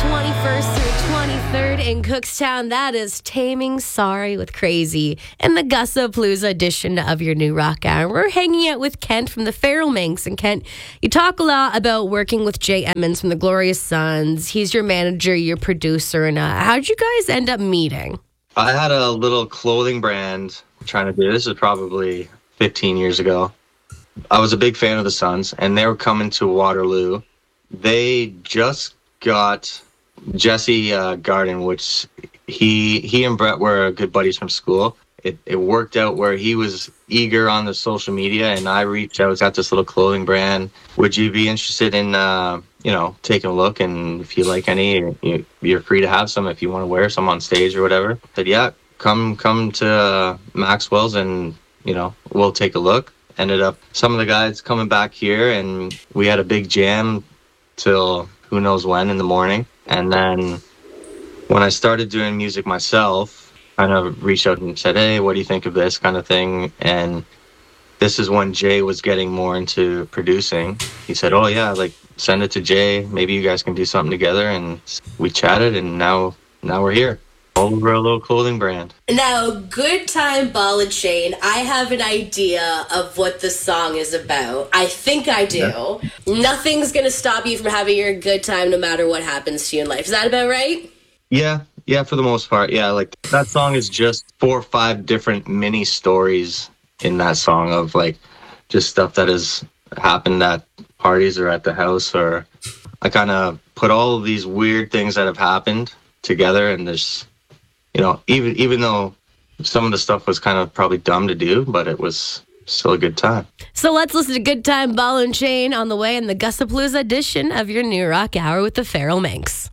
21st through 23rd in Cookstown. That is Taming Sorry with Crazy and the Gussapalooza edition of your new rock hour. We're hanging out with Kent from the Feral Minx. And Kent, you talk a lot about working with Jay Emmons from the Glorious Sons. He's your manager, your producer. And how'd you guys end up meeting? I had a little clothing brand trying to do this. Is probably 15 years ago. I was a big fan of the Sons, and they were coming to Waterloo. They just got Jesse Garden, which he and Brett were good buddies from school. It worked out where he was eager on the social media, and I reached out, got this little clothing brand. Would you be interested in, taking a look? And if you like any, you're free to have some if you want to wear some on stage or whatever. I said, yeah, come to Maxwell's and, we'll take a look. Ended up some of the guys coming back here, and we had a big jam till who knows when in the morning. And then when I started doing music myself, I kind of reached out and said, hey, what do you think of this kind of thing? And this is when Jay was getting more into producing. He said, oh yeah, send it to Jay. Maybe you guys can do something together. And we chatted, and now we're here. All over a little clothing brand. Now, Good Time Ball and Chain, I have an idea of what the song is about. I think I do. Yeah. Nothing's going to stop you from having your good time no matter what happens to you in life. Is that about right? Yeah, for the most part. Yeah, that song is just 4 or 5 different mini stories in that song of just stuff that has happened at parties or at the house. Or I kind of put all of these weird things that have happened together, and there's even though some of the stuff was kind of probably dumb to do, but it was still a good time. So let's listen to Good Time Ball and Chain on the way in the Gussapalooza edition of your new rock hour with the Feral Minx.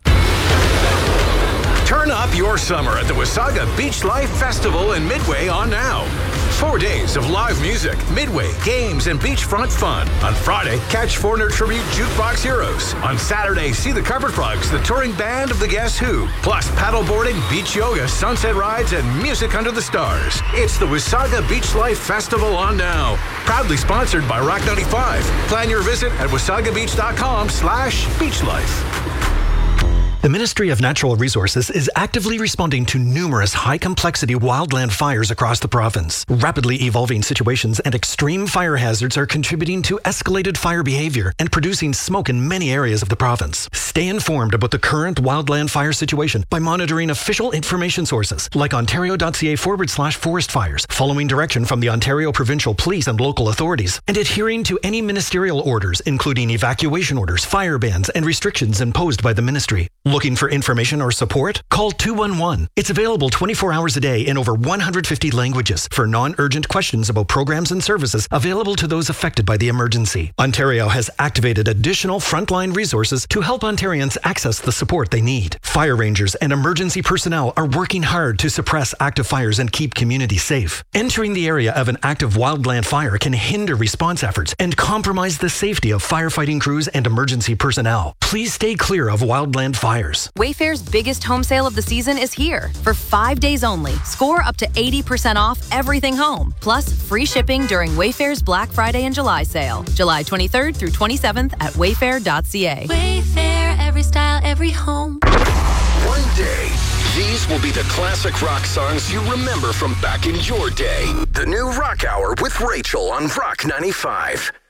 Turn up your summer at the Wasaga Beach Life Festival in Midway on now. 4 days of live music, Midway, games, and beachfront fun. On Friday, catch Foreigner Tribute Jukebox Heroes. On Saturday, see the Carpet Frogs, the touring band of the Guess Who. Plus paddleboarding, beach yoga, sunset rides, and music under the stars. It's the Wasaga Beach Life Festival on now. Proudly sponsored by Rock 95. Plan your visit at wasagabeach.com/beachlife. The Ministry of Natural Resources is actively responding to numerous high-complexity wildland fires across the province. Rapidly evolving situations and extreme fire hazards are contributing to escalated fire behavior and producing smoke in many areas of the province. Stay informed about the current wildland fire situation by monitoring official information sources like ontario.ca/forest fires, following direction from the Ontario Provincial Police and local authorities, and adhering to any ministerial orders, including evacuation orders, fire bans, and restrictions imposed by the ministry. Looking for information or support? Call 211. It's available 24 hours a day in over 150 languages for non-urgent questions about programs and services available to those affected by the emergency. Ontario has activated additional frontline resources to help Ontarians access the support they need. Fire rangers and emergency personnel are working hard to suppress active fires and keep communities safe. Entering the area of an active wildland fire can hinder response efforts and compromise the safety of firefighting crews and emergency personnel. Please stay clear of wildland fires. Wayfair's biggest home sale of the season is here. For 5 days only, score up to 80% off everything home. Plus, free shipping during Wayfair's Black Friday and July sale. July 23rd through 27th at wayfair.ca. Wayfair, every style, every home. One day, these will be the classic rock songs you remember from back in your day. The new Rock Hour with Rachel on Rock 95.